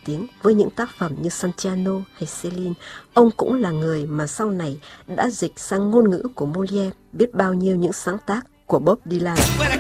tiếng với những tác phẩm như Santillano hay Céline. Ông cũng là người mà sau này đã dịch sang ngôn ngữ của Molière biết bao nhiêu những sáng tác của Bob Dylan.